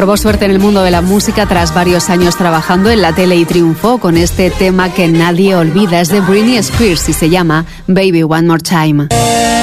Probó suerte en el mundo de la música tras varios años trabajando en la tele y triunfó con este tema que nadie olvida. Es de Britney Spears y se llama Baby One More Time.